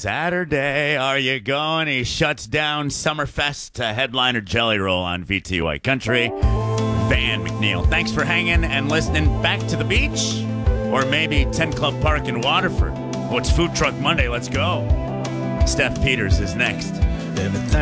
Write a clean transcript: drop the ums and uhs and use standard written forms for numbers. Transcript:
Saturday, are you going? He shuts down Summerfest to headliner Jelly Roll on VTY Country. Van McNeil, thanks for hanging and listening. Back to the beach, or maybe 10 Club Park in Waterford. Oh, it's Food Truck Monday. Let's go. Steph Peters is next. Everything